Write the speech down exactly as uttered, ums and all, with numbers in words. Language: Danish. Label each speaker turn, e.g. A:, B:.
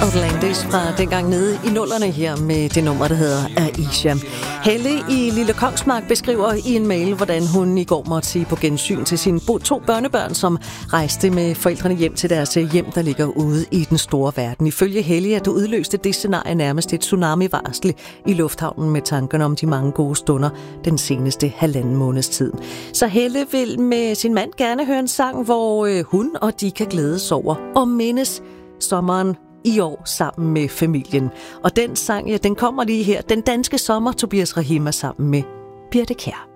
A: Atlantis fra dengang nede i nullerne her med det nummer, der hedder Aisha. Helle i Lille Kongsmark beskriver i en mail, hvordan hun i går måtte sige på gensyn til sine to børnebørn, som rejste med forældrene hjem til deres hjem, der ligger ude i den store verden. Ifølge Helle, at det udløste det scenarie nærmest et tsunami-varsel i lufthavnen med tanken om de mange gode stunder den seneste halvanden måneds tid. Så Helle vil med sin mand gerne høre en sang, hvor hun og de kan glædes over og mindes sommeren i år sammen med familien. Og den sang, ja, den kommer lige her. Den danske sommer, Tobias Rahima sammen med Birthe Kjær.